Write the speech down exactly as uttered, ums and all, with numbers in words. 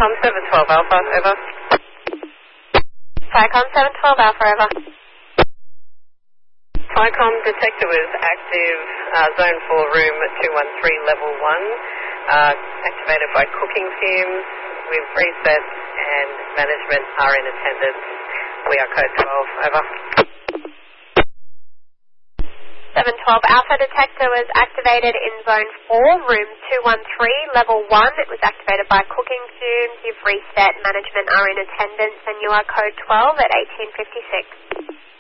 Com seven twelve Alpha, over. Tycom seven twelve Alpha, over. Tycom detector was active, uh, zone four, room two one three, level one, uh, activated by cooking fumes. We've reset and management are in attendance. We are code twelve, over. seven twelve Alpha detector was activated in zone four, room two one three, level one. It was activated by cooking fumes. You've reset, management are in attendance, and you are code twelve at eighteen fifty-six.